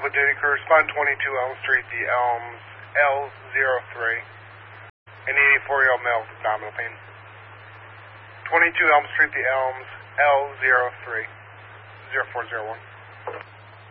Duty crew, respond 22 Elm Street, the Elms, L03. An 84-year-old male with abdominal pain. 22 Elm Street, the Elms, L03, 0401.